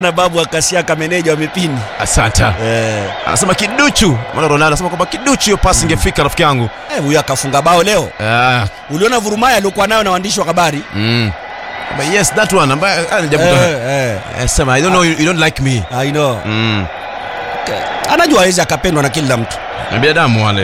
na babu akasiaka meneja wa mipini. Asante. Anasema kiduchu. Maana Ronaldo anasema kwamba kiduchu hiyo pasi ingefika rafiki yangu. Huyu akafunga bao leo. Uliona vurumaya alikuwa nayo na waandishi wa habari. But yes, that one ambaye anajabuka. Sema I don't know, you don't like me. I know. Okay. Anajua hawezi akapendwa na kila mtu. Na binadamu wale.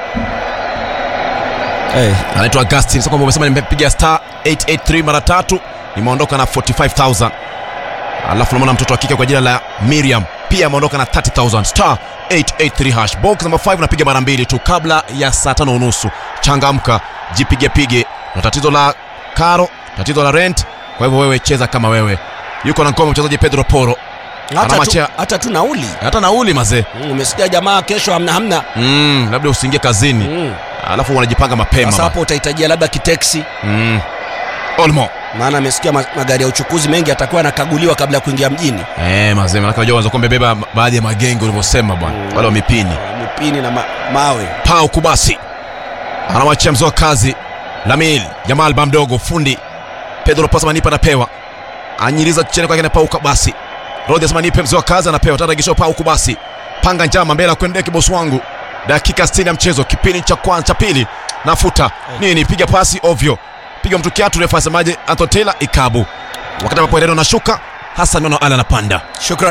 Anaitwa Augustine. Sasa kwamba umesema nimepiga star 883 mara 3, nimeondoka na 45,000. Alafu naona mtoto wa kike kwa jina la Miriam pia ameondoka na 30,000. Star 883 hash. Box number 5 napiga mara 2 tu kabla ya saa 5:30. Changamka, jipige. Na tatizo la karo, tatizo la rent. Kwa hivyo wewe cheza kama wewe. Yuko na ngoma mchezaji Pedro Porro. Hata tu nauli. Hata nauli mazee. Umesikia jamaa kesho hamna. Labda usiingie kazini. Alafu wanajipanga mapema. Sasa hapo utahitajia labda kitaxi. Olmo. Maana amesikia magari ya uchukuzi mengi atakuwa anakaguliwa kabla ya kuingia mjini. Mazee, maana unajua wanaweza kumbebeba baadhi ya magenge ulivyosema bwana. Wale wa mipini na mawe. Pau Kubasi. Anamwachia mzoa kazi. Lamil, Jamal Bamdogo, fundi. Pedro pasa manipa anapewa. Anyiliza chini kwake na Pau Kubasi. Rodriguez manipa mzoa kazi anapewa. Taragisho Pau Kubasi. Panga njama mbele kuendea boss wangu. Dakika 60 ya mchezo, kipindi cha kwanza cha pili. Nafuta. Nini piga pasi ovyo. Piga mtu kiatu refa semaje Antotela Ikabu. Wakati ambapo Herrera anashuka, Hassan Nono ala anapanda. Shukran.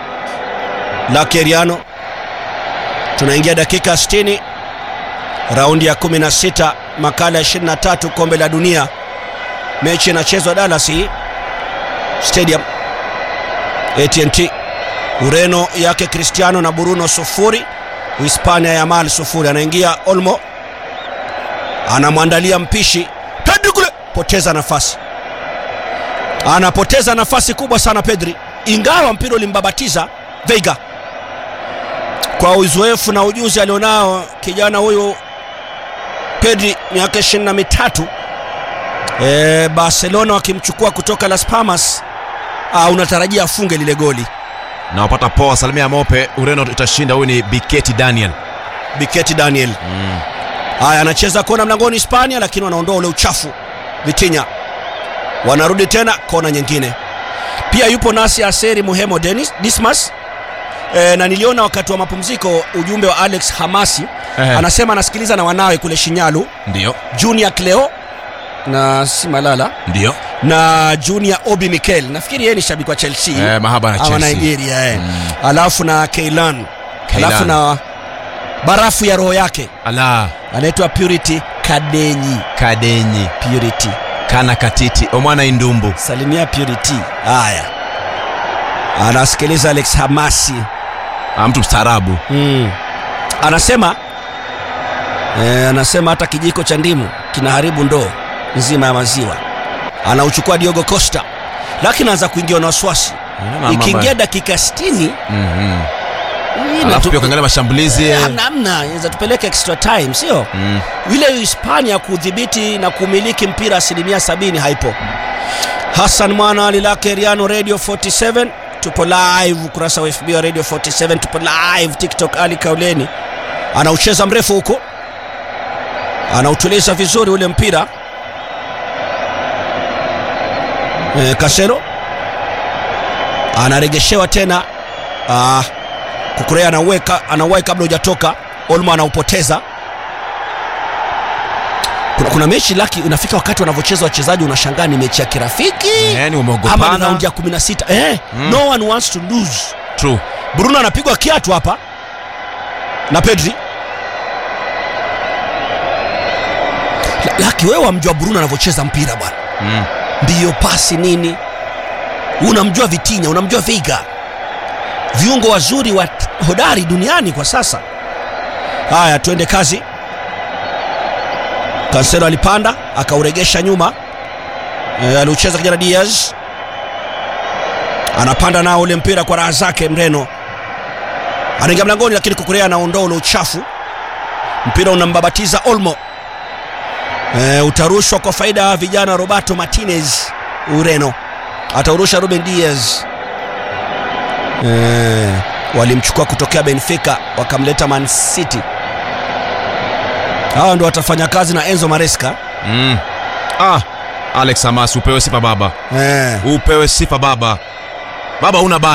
Lakeriano. Tunaingia dakika 60. Raundi ya 16, makala 23 kombe la dunia. Mechi inachezwa Dallas Stadium. AT&T. Ureno yake Cristiano na Bruno 0. Hispania ya Yamal 0. Anaingia Olmo. Anamwandalia mpishi. Pedri kule poteza nafasi. Anapoteza nafasi kubwa sana Pedri. Ingawa mpira ulimbabatiza Veiga. Kwa uzoefu na ujuzi alionao kijana huyu Pedri, miaka 23. Barcelona wakimchukua kutoka Las Palmas, unatarajia afunge lile goli. Na wapata poa salimia mope. Ureno itashinda. Huyu ni Biketi Daniel. Haya, anacheza kona mlangoni Hispania, lakini wanaondoa ule uchafu. Vitinha wanarudi tena kona nyingine. Pia yupo nasi Aseri Muhemo Dismas. Na niliona wakati wa mapumziko ujumbe wa Alex Hamasi. Anasema anasikiliza na wanawe kule Shinyalu. Ndio. Junior Cleo na Simalala. Ndio. Na Junior Obi Mikel. Nafikiri yeye ni shabiki wa Chelsea. Mahaba na Chelsea. Nigeria. Alafu na Kailan. Alafu na barafu ya roho yake. Anaitwa Purity Kadenyi. Purity. Kana katiti. Omwana indumbu. Salimia Purity. Haya. Anasikiliza Alex Hamasi. Mtu mstaarabu. Anasema hata kijiko cha ndimu kinaharibu ndoo nzima ya maziwa. Anauchukua Diogo Costa. Lakini anaanza kuingia na wasiwasi. Ikiingia dakika 60. Alafu pia kuangalia mashambulizi. Hamna, inaweza tupeleke extra time, sio? Ile Hispania kudhibiti na kumiliki mpira 70% haipo. Hassan Mwana Lakeriano Radio 47. Tupo live ukurasa wa FB Radio 47. Tupo live TikTok Ali Kauleni. Anaucheza mrefu huko. Anautuliza vizuri ule mpira. Kasero. Anaregeshewa tena. Kukurea anaweka kabla hujatoka. Olmo anaupoteza. Kuna mechi laki unafika wakati wanavocheza wachezaji unashangaa ni mechi ya kirafiki. Ni umeogopana. Ama raundi ya 16. No one wants to lose. True. Bruno anapigwa kiatu hapa na Pedri. Laki wewe wamjua Bruno anavocheza mpira bwana. Ndio pasi nini? Unamjua Vitinha, unamjua Veiga. Viungo wazuri wa hodari duniani kwa sasa. Haya, tuende kazi. Cancelo alipanda akauregesha nyuma. Aliucheza kijana Diaz. Anapanda nao ule mpira kwa raha zake Mreno. Anaingia mlangoni lakini Kukurea anaondoa ule uchafu. Mpira unambabatiza Olmo. Utarushwa kwa faida ya vijana Roberto Martinez. Ureno ataurusha Ruben Diaz. Walimchukua kutokea Benfica wakamleta Man City. Hao ndio watafanya kazi na Enzo Maresca. Alex Hamas, upewe sifa baba. Upewe sifa baba. Baba una